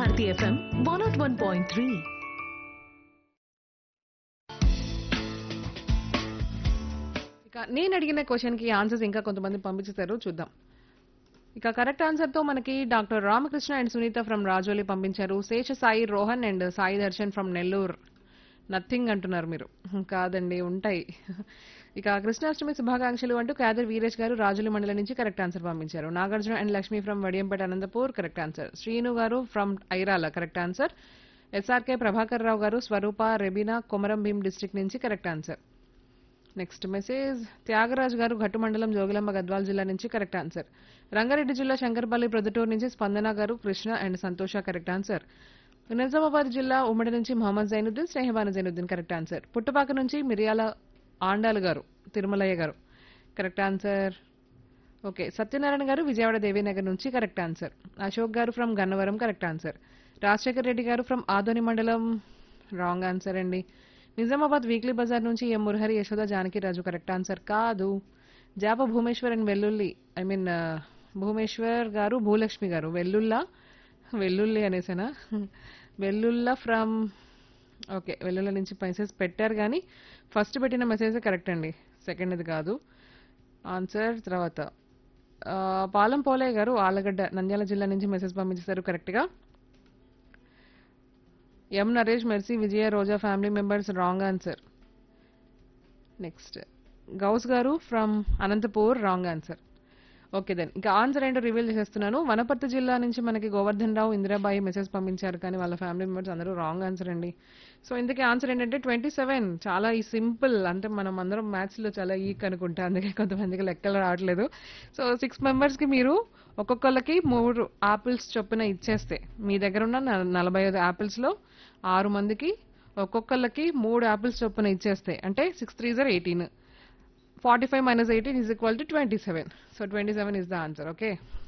Bharati FM 101.3. ఇక నేను అడిగిన క్వశ్చన్ కి ఆన్సర్స్ ఇంకా కొంతమంది పంపించారు, చూద్దాం. ఇక కరెక్ట్ ఆన్సర్ తో మనకి doctor Ramakrishna and Sunitha from Rajoli పంపించారు. శేష Sai Rohan and Sai Darshan from Nellore. Nothing అంటున్నారు మీరు. కాదండి, ఉంటాయి. ఇక కృష్ణాష్టమి శుభాకాంక్షలు అంటూ కాదర్ వీరేష్ గారు రాజుల మండలం నుంచి కరెక్ట్ ఆన్సర్ పంపించారు. Nagarjuna and Lakshmi from Vadiyampeta Anantapur correct answer. Srinu గారు from Irala correct answer. SRK Prabhakar Rao గారు స్వరూప రెబీనా కొమరం భీం డిస్ట్రిక్ట్ నుంచి correct answer. Next message Tyagaraj గారు ఘట్టు మండలం జోగులాంబ గద్వాల జిల్లా నుంచి కరెక్ట్ ఆన్సర్. రంగారెడ్డి జిల్లా శంకర్పల్లి ప్రొద్దుటూరు నుంచి స్పందన గారు కృష్ణ అండ్ సంతోష కరెక్ట్ ఆన్సర్. నిజామాబాద్ జిల్లా ఉమ్మడి నుంచి మొహమ్మద్ జైనుద్దీన్ స్నేహబాను జైనుద్దీన్ కరెక్ట్ ఆన్సర్. పుట్టపాక నుంచి మిరియాల ఆండాలు గారు తిరుమలయ్య గారు కరెక్ట్ ఆన్సర్. ఓకే, సత్యనారాయణ గారు విజయవాడ దేవీనగర్ నుంచి correct answer. Ashok garu from Gannavaram correct answer. Rajasekhar Reddy గారు ఫ్రమ్ ఆదోని మండలం రాంగ్ ఆన్సర్ అండి. నిజామాబాద్ వీక్లీ బజార్ నుంచి ఎం మురహరి యశోద జానకి రాజు కరెక్ట్ ఆన్సర్ కాదు. జాప భూమేశ్వర్ అండ్ వెల్లుల్లి భూమేశ్వర్ గారు భూలక్ష్మి గారు వెల్లుల్లి అనేసేనా వెల్లుల్లా ఫ్రమ్ ఓకే వెల్లుల్లి నుంచి మెసేజ్ పెట్టారు కానీ ఫస్ట్ పెట్టిన మెసేజ్ కరెక్ట్ అండి, సెకండ్ ఇది కాదు ఆన్సర్. తర్వాత పాలం పోలయ్య గారు ఆలగడ్డ నంద్యాల జిల్లా నుంచి మెసేజ్ పంపించేశారు కరెక్ట్గా. ఎం నరేష్ మెర్సీ విజయ రోజా family members wrong answer. Next Ghouse గారు from Anantapur wrong answer. Okay then ఇంకా ఆన్సర్ ఏంటో రివీల్ చేసేస్తున్నాను. వనపర్తి జిల్లా నుంచి మనకి గోవర్ధన్ రావు ఇందిరాబాయి మెసేజ్ పంపించారు కానీ వాళ్ళ ఫ్యామిలీ మెంబర్స్ అందరూ రాంగ్ ఆన్సర్ అండి. సో ఇందుకే ఆన్సర్ ఏంటంటే 27. చాలా ఈ సింపుల్, అంటే మనం అందరం మ్యాథ్స్ లో చాలా ఈక్ అనుకుంటా, అందుకే కొంతమందికి లెక్కలు రావట్లేదు. సో 6 మెంబర్స్ కి మీరు ఒక్కొక్కళ్ళకి 3 ఆపిల్స్ చొప్పున ఇచ్చేస్తే మీ దగ్గర ఉన్న 45 ఆపిల్స్ లో 6 మందికి ఒక్కొక్కళ్ళకి 3 ఆపిల్స్ చొప్పున ఇచ్చేస్తే అంటే 6 3 18. 45 minus 18 is equal to 27. So 27 is the answer. Okay.